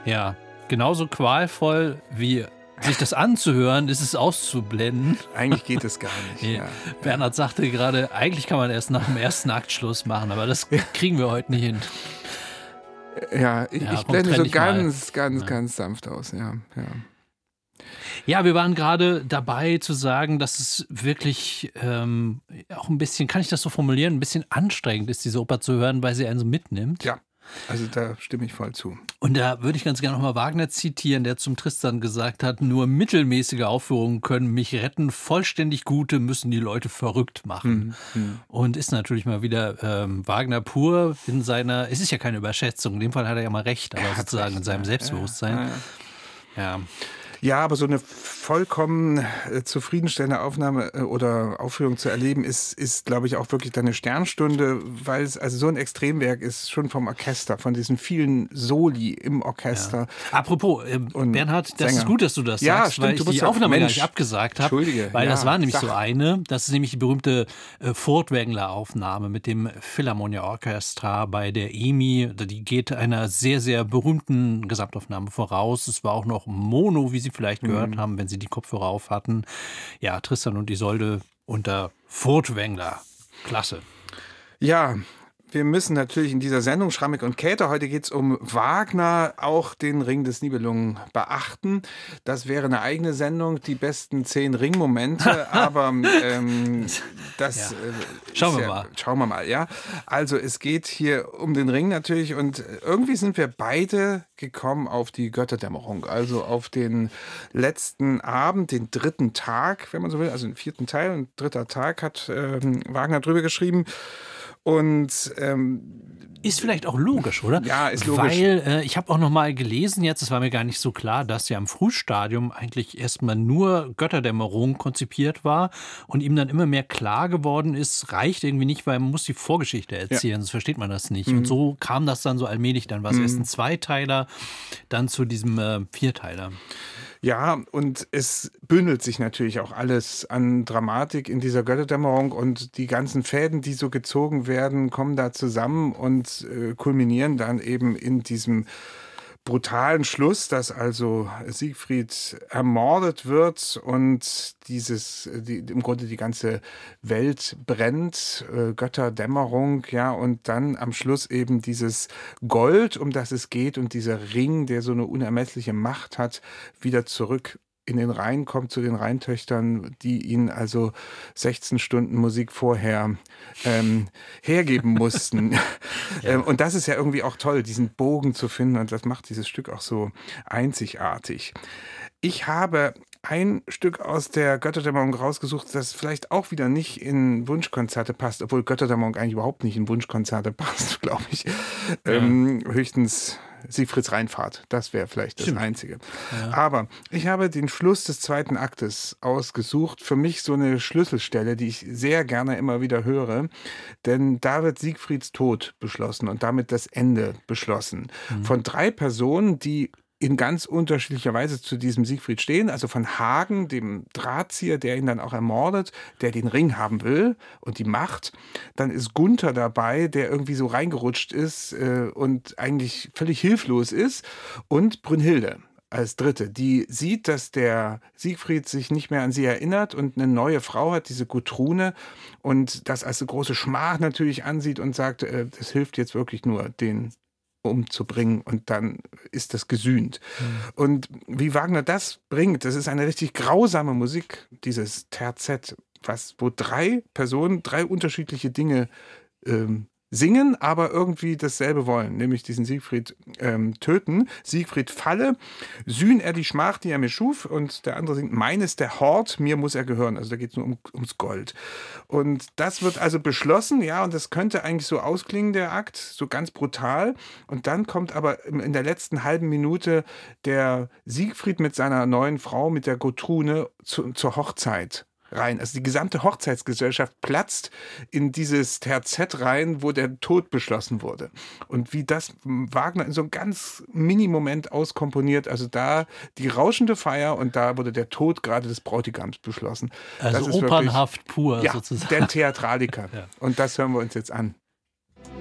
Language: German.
Ja, genauso qualvoll wie sich das anzuhören, ist es auszublenden. Eigentlich geht es gar nicht. Nee. Ja. Bernhard sagte gerade, eigentlich kann man erst nach dem ersten Akt Schluss machen, aber das kriegen wir heute nicht hin. Ja, ich Ja, komm, blende trenn so dich mal. ganz sanft aus. Ja. Ja, wir waren gerade dabei zu sagen, dass es wirklich auch ein bisschen, kann ich das so formulieren, ein bisschen anstrengend ist, diese Oper zu hören, weil sie einen so mitnimmt. Ja, also da stimme ich voll zu. Und da würde ich ganz gerne nochmal Wagner zitieren, der zum Tristan gesagt hat, nur mittelmäßige Aufführungen können mich retten, vollständig gute müssen die Leute verrückt machen. Und ist natürlich mal wieder Wagner pur in seiner, es ist ja keine Überschätzung, in dem Fall hat er ja mal recht, aber sozusagen in seinem Selbstbewusstsein. Ja. Ja, aber so eine vollkommen zufriedenstellende Aufnahme oder Aufführung zu erleben, ist, glaube ich, auch wirklich eine Sternstunde, weil es also so ein Extremwerk ist, schon vom Orchester, von diesen vielen Soli im Orchester. Ja. Apropos, Bernhard, das Sänger. ist gut, dass du das Ja, sagst, stimmt, weil ich die Aufnahme gar nicht abgesagt habe. Entschuldige. Weil ja, das war nämlich so eine, das ist nämlich die berühmte Furtwängler-Aufnahme mit dem Philharmonia Orchestra bei der EMI. Die geht einer sehr, sehr berühmten Gesamtaufnahme voraus. Es war auch noch Mono, wie Sie vielleicht gehört haben, wenn Sie die Kopfhörer auf hatten. Ja, Tristan und Isolde unter Furtwängler. Klasse. Ja, wir müssen natürlich in dieser Sendung Schrammick und Käthe, heute geht es um Wagner, auch den Ring des Nibelungen beachten. Das wäre eine eigene Sendung, die besten 10 Ringmomente, aber das Schauen wir mal. Schauen wir mal, ja. Also es geht hier um den Ring natürlich und irgendwie sind wir beide gekommen auf die Götterdämmerung, also auf den letzten Abend, den 3. Tag, wenn man so will, also den 4. Teil und 3. Tag hat Wagner drüber geschrieben. Und ist vielleicht auch logisch, oder? Ja, ist logisch. Weil ich habe auch noch mal gelesen jetzt, es war mir gar nicht so klar, dass ja im Frühstadium eigentlich erstmal nur Götterdämmerung konzipiert war und ihm dann immer mehr klar geworden ist, reicht irgendwie nicht, weil man muss die Vorgeschichte erzählen, sonst versteht man das nicht. Und so kam das dann so allmählich, dann war es erst ein Zweiteiler, dann zu diesem Vierteiler. Ja, und es bündelt sich natürlich auch alles an Dramatik in dieser Götterdämmerung und die ganzen Fäden, die so gezogen werden, kommen da zusammen und kulminieren dann eben in diesem brutalen Schluss, dass also Siegfried ermordet wird und im Grunde die ganze Welt brennt, Götterdämmerung, ja, und dann am Schluss eben dieses Gold, um das es geht und dieser Ring, der so eine unermessliche Macht hat, wieder zurück in den Rhein kommt, zu den Rheintöchtern, die ihn also 16 Stunden Musik vorher hergeben mussten. Und das ist ja irgendwie auch toll, diesen Bogen zu finden und das macht dieses Stück auch so einzigartig. Ich habe ein Stück aus der Götterdämmerung rausgesucht, das vielleicht auch wieder nicht in Wunschkonzerte passt, obwohl Götterdämmerung eigentlich überhaupt nicht in Wunschkonzerte passt, glaube ich. Höchstens Siegfrieds Rheinfahrt, das wäre vielleicht das Einzige. Ja. Aber ich habe den Schluss des 2. Aktes ausgesucht, für mich so eine Schlüsselstelle, die ich sehr gerne immer wieder höre, denn da wird Siegfrieds Tod beschlossen und damit das Ende beschlossen. Von 3 Personen, die in ganz unterschiedlicher Weise zu diesem Siegfried stehen, also von Hagen, dem Drahtzieher, der ihn dann auch ermordet, der den Ring haben will und die Macht. Dann ist Gunther dabei, der irgendwie so reingerutscht ist und eigentlich völlig hilflos ist. Und Brünnhilde als Dritte, die sieht, dass der Siegfried sich nicht mehr an sie erinnert und eine neue Frau hat, diese Gudrune, und das als eine große Schmach natürlich ansieht und sagt, das hilft jetzt wirklich nur, den umzubringen und dann ist das gesühnt. Und wie Wagner das bringt, das ist eine richtig grausame Musik, dieses Terzett, wo 3 Personen 3 unterschiedliche Dinge singen, aber irgendwie dasselbe wollen, nämlich diesen Siegfried töten. Siegfried falle, sühn er die Schmach, die er mir schuf, und der andere singt, meines der Hort, mir muss er gehören. Also da geht es nur ums Gold. Und das wird also beschlossen, ja, und das könnte eigentlich so ausklingen, der Akt, so ganz brutal. Und dann kommt aber in der letzten halben Minute der Siegfried mit seiner neuen Frau, mit der Gudrune, zur Hochzeit rein. Also die gesamte Hochzeitsgesellschaft platzt in dieses Terzett rein, wo der Tod beschlossen wurde. Und wie das Wagner in so einem ganz Mini-Moment auskomponiert, also da die rauschende Feier und da wurde der Tod gerade des Bräutigams beschlossen. Also opernhaft pur ja, sozusagen. Der Theatraliker. Ja. Und das hören wir uns jetzt an.